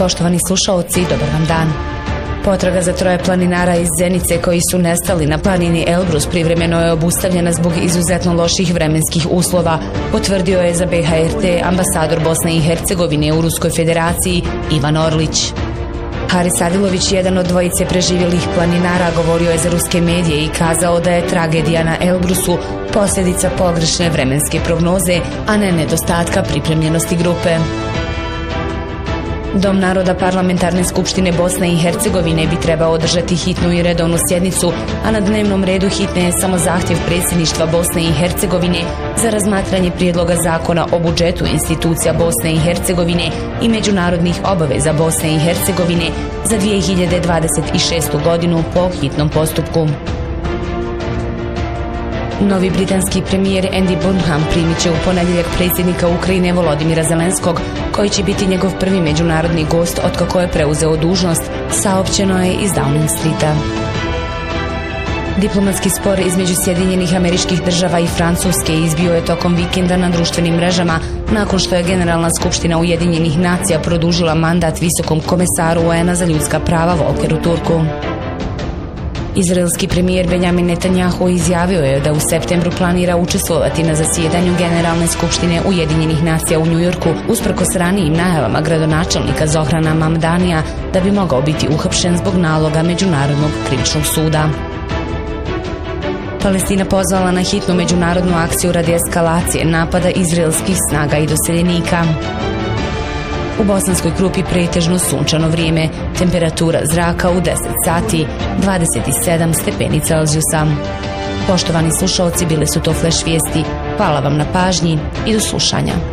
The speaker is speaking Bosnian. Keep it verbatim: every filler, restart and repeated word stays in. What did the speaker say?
Poštovani slušaoci, dobar vam dan. Potraga za troje planinara iz Zenice koji su nestali na planini Elbrus privremeno je obustavljena zbog izuzetno loših vremenskih uslova, potvrdio je za B H R T ambasador Bosne i Hercegovine u Ruskoj federaciji Ivan Orlić. Haris Adilović, jedan od dvojice preživjelih planinara, govorio je za ruske medije i kazao da je tragedija na Elbrusu posljedica pogrešne vremenske prognoze, a ne nedostatka pripremljenosti grupe. Dom naroda Parlamentarne skupštine Bosne i Hercegovine bi trebao održati hitnu i redovnu sjednicu, a na dnevnom redu hitne je samo zahtjev predsjedništva Bosne i Hercegovine za razmatranje prijedloga zakona o budžetu institucija Bosne i Hercegovine i međunarodnih obaveza Bosne i Hercegovine za dvije hiljade dvadeset šestu godinu po hitnom postupku. Novi britanski premijer Andy Burnham primit će u ponedjeljak predsjednika Ukrajine Volodimira Zelenskog, koji će biti njegov prvi međunarodni gost otkako je preuzeo dužnost, saopćeno je iz Downing Streeta. Diplomatski spor između Sjedinjenih Američkih Država i Francuske izbio je tokom vikenda na društvenim mrežama nakon što je Generalna skupština Ujedinjenih nacija produžila mandat visokom komesaru U N-a za ljudska prava Volkeru Turku. Izraelski premijer Benjamin Netanjahu izjavio je da u septembru planira učestvovati na zasjedanju Generalne skupštine Ujedinjenih nacija u Njujorku usprkos ranijim najavama gradonačelnika Zohrana Mamdanija da bi mogao biti uhapšen zbog naloga Međunarodnog krivičnog suda. Palestina pozvala na hitnu međunarodnu akciju radi eskalacije napada izraelskih snaga i doseljenika. U Bosanskoj Krupi pretežno sunčano vrijeme, temperatura zraka u deset sati, dvadeset sedam stepeni Celzijusa. Poštovani slušalci, bile su to Flash vijesti. Hvala vam na pažnji i do slušanja.